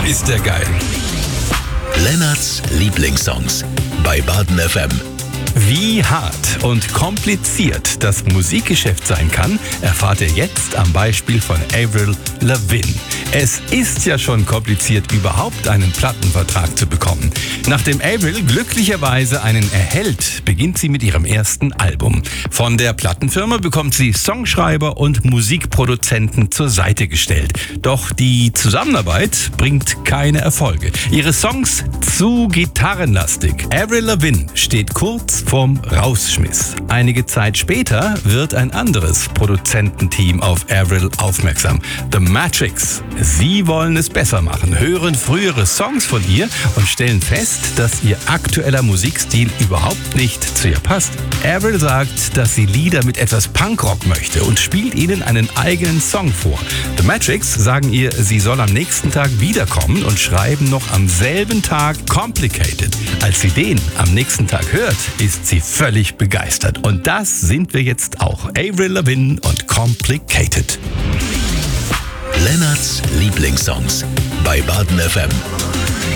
ist der geil. Lennarts Lieblingssongs bei Baden FM. Wie hart und kompliziert das Musikgeschäft sein kann, erfahrt ihr jetzt am Beispiel von Avril Lavigne. Es ist ja schon kompliziert, überhaupt einen Plattenvertrag zu bekommen. Nachdem Avril glücklicherweise einen erhält, beginnt sie mit ihrem ersten Album. Von der Plattenfirma bekommt sie Songschreiber und Musikproduzenten zur Seite gestellt. Doch die Zusammenarbeit bringt keine Erfolge. Ihre Songs zu gitarrenlastig. Avril Lavigne steht kurz vorm Rausschmiss. Einige Zeit später wird ein anderes Produzententeam auf Avril aufmerksam. The Matrix. Sie wollen es besser machen, hören frühere Songs von ihr und stellen fest, dass ihr aktueller Musikstil überhaupt nicht zu ihr passt. Avril sagt, dass sie Lieder mit etwas Punkrock möchte und spielt ihnen einen eigenen Song vor. The Matrix sagen ihr, sie soll am nächsten Tag wiederkommen und schreiben noch am selben Tag Complicated. Als sie den am nächsten Tag hört, ist sie völlig begeistert. Und das sind wir jetzt auch. Avril Lavigne und Complicated. Lennarts Lieblingssongs bei Baden FM.